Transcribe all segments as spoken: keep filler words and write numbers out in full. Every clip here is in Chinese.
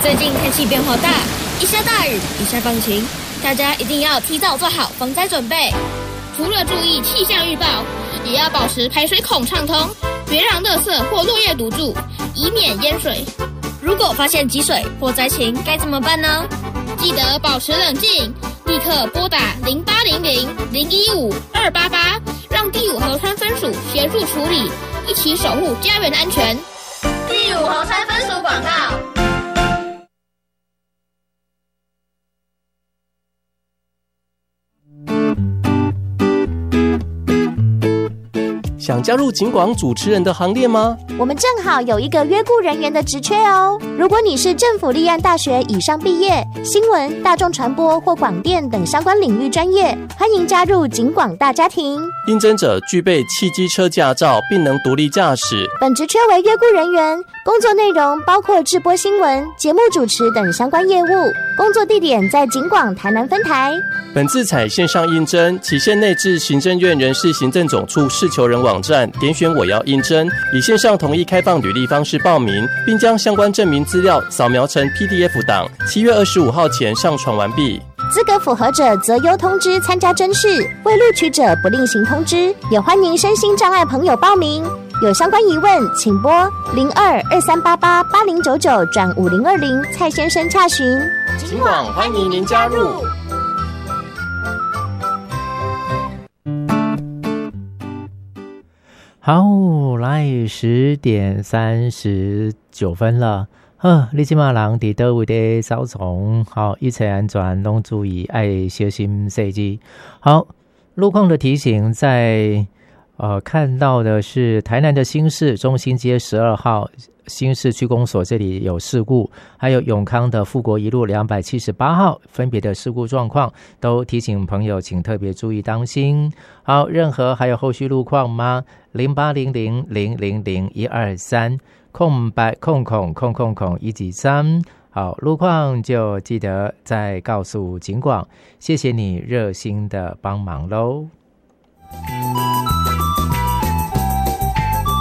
最近天气变化大，一下大雨，一下放晴，大家一定要提早做好防灾准备。除了注意气象预报，也要保持排水孔畅通，别让垃圾或落叶堵住，以免淹水。如果发现积水或灾情，该怎么办呢？记得保持冷静，立刻拨打零八零零零一五二八八，让第五河川分署协助处理，一起守护家园安全。第五河川分署广告。 想加入警广主持人的行列吗？ 我们正好有一个约雇人员的职缺哦。如果你是政府立案大学以上毕业，新闻、大众传播或广电等相关领域专业，欢迎加入警广大家庭。 应征者具备汽机车驾照，并能独立驾驶。 本职缺为约雇人员，工作内容包括制播新闻、节目主持等相关业务。工作地点在警广台南分台。 本次采线上应征，期限内至行政院人事行政总处事求人网站点选我要应征，以线上统一开放履历方式报名，并将相关证明资料扫描成 P D F 档，七月二十五号前上传完毕。 资格符合者择优通知参加甄试，未录取者不另行通知。也欢迎身心障碍朋友报名。有相关疑问，请拨零二二三八八八零九九转五零二零蔡先生洽询。 警广欢迎您加入。 好，来十点三十九分了。呵，你今嘛人伫倒位的草丛，好，一切安全拢注意，爱小心设计。好，路况的提醒在呃看到的是台南的新市中心街十二号新市区公所这里有事故，还有永康的富国一路两百七十八号分别的事故状况，都提醒朋友请特别注意当心。好，任何还有后续路况吗？零八零零零零零一二三空白空空空空空一几三。好，路况就记得再告诉警广，谢谢你热心的帮忙喽。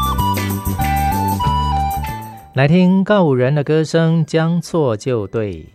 来听告五人的歌声，将错就对。